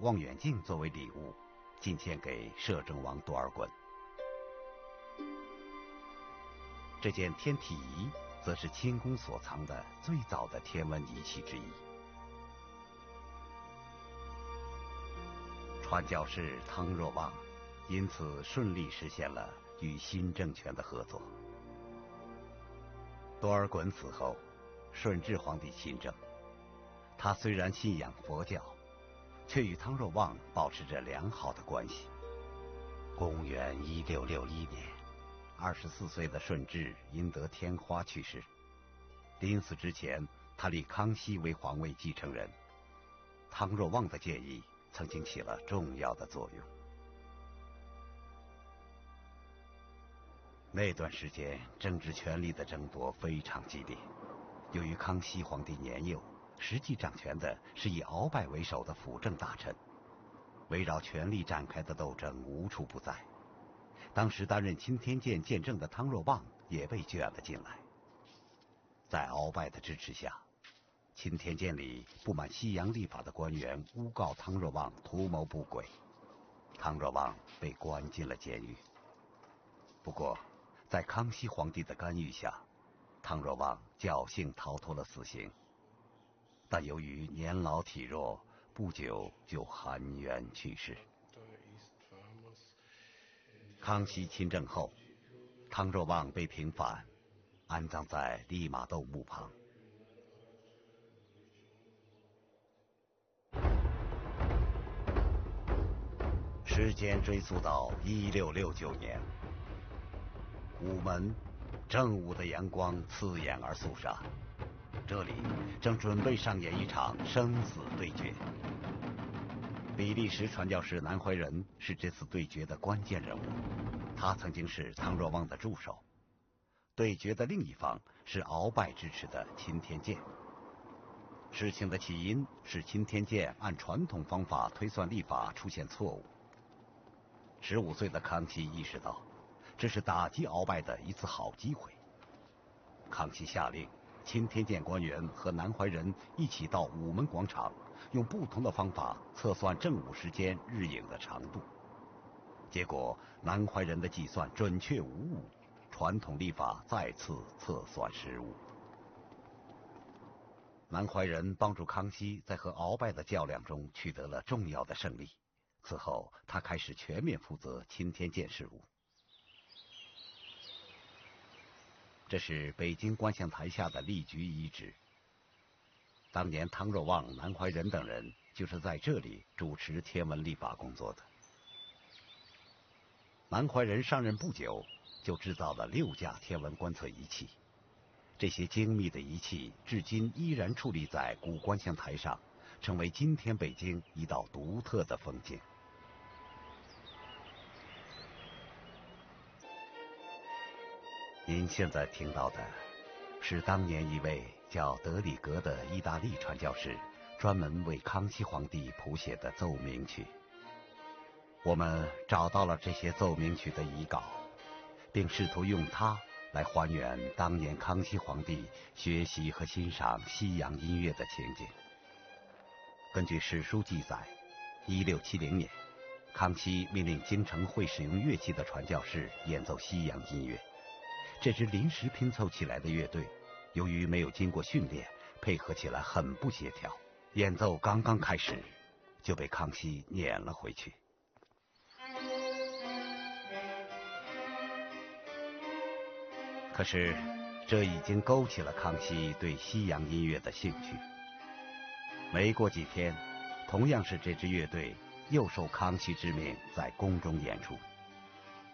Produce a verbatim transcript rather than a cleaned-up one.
望远镜作为礼物，进献给摄政王多尔衮。这件天体仪则是清宫所藏的最早的天文仪器之一。传教士汤若望因此顺利实现了与新政权的合作。多尔衮死后，顺治皇帝亲政，他虽然信仰佛教，却与汤若望保持着良好的关系。公元一六六一年，二十四岁的顺治因得天花去世。临死之前，他立康熙为皇位继承人。汤若望的建议曾经起了重要的作用。那段时间，政治权力的争夺非常激烈。由于康熙皇帝年幼，实际掌权的是以鳌拜为首的辅政大臣，围绕权力展开的斗争无处不在。当时担任钦天监监正的汤若望也被卷了进来。在鳌拜的支持下，钦天监里不满西洋历法的官员诬告汤若望图谋不轨，汤若望被关进了监狱。不过，在康熙皇帝的干预下，汤若望侥幸逃脱了死刑，但由于年老体弱，不久就含冤去世。康熙亲政后，汤若望被平反，安葬在利玛窦墓旁。时间追溯到一六六九年，午门，正午的阳光刺眼而肃杀，这里正准备上演一场生死对决。比利时传教士南怀仁是这次对决的关键人物，他曾经是汤若望的助手。对决的另一方是鳌拜支持的钦天监。事情的起因是钦天监按传统方法推算历法出现错误。十五岁的康熙意识到，这是打击鳌拜的一次好机会。康熙下令钦天监官员和南怀仁一起到午门广场，用不同的方法测算正午时间日影的长度。结果南怀仁的计算准确无误，传统历法再次测算失误。南怀仁帮助康熙在和鳌拜的较量中取得了重要的胜利。此后，他开始全面负责钦天监事务。这是北京观象台下的立局遗址。当年汤若望、南怀仁等人就是在这里主持天文历法工作的。南怀仁上任不久，就制造了六架天文观测仪器。这些精密的仪器至今依然矗立在古观象台上，成为今天北京一道独特的风景。您现在听到的是当年一位叫德里格的意大利传教士专门为康熙皇帝谱写的奏鸣曲。我们找到了这些奏鸣曲的遗稿，并试图用它来还原当年康熙皇帝学习和欣赏西洋音乐的情景。根据史书记载，一六七零年，康熙命令京城会使用乐器的传教士演奏西洋音乐。这支临时拼凑起来的乐队，由于没有经过训练，配合起来很不协调，演奏刚刚开始就被康熙撵了回去。可是这已经勾起了康熙对西洋音乐的兴趣。没过几天，同样是这支乐队又受康熙之命在宫中演出。